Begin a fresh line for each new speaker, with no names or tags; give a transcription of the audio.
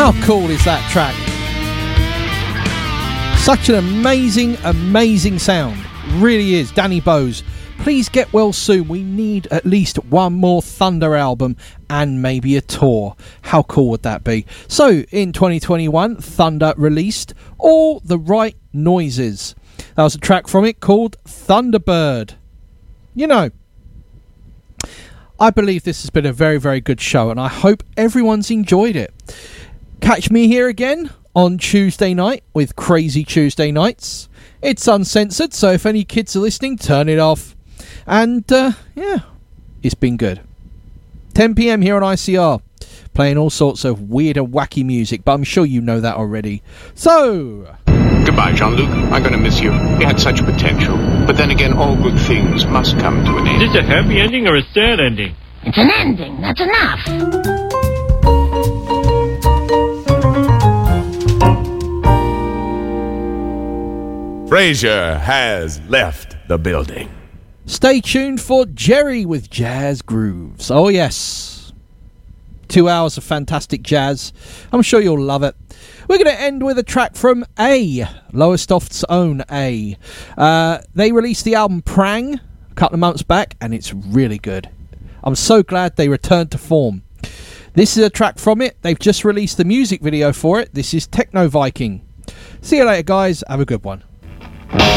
How cool is that track? Such an amazing, amazing sound. Really is. Danny Bowes, please get well soon. We need at least one more Thunder album and maybe a tour. How cool would that be? So, in 2021, Thunder released All the Right Noises. That was a track from it called Thunderbird. You know, I believe this has been a very, very good show, and I hope everyone's enjoyed it. Catch me here again on Tuesday night with Crazy Tuesday Nights. It's uncensored, so if any kids are listening, turn it off. And, yeah, it's been good. 10 p.m. here on ICR, playing all sorts of weird and wacky music, but I'm sure you know that already. So...
Goodbye, Jean-Luc. I'm going to miss you. You had such potential. But then again, all good things must come to an end.
Is this a happy ending or a sad ending?
It's an ending. That's enough.
Frasier has left the building.
Stay tuned for Jerry with Jazz Grooves. Oh, yes. 2 hours of fantastic jazz. I'm sure you'll love it. We're going to end with a track from A, Lowestoft's own A. They released the album Prang a couple of months back, and it's really good. I'm so glad they returned to form. This is a track from it. They've just released the music video for it. This is Techno Viking. See you later, guys. Have a good one.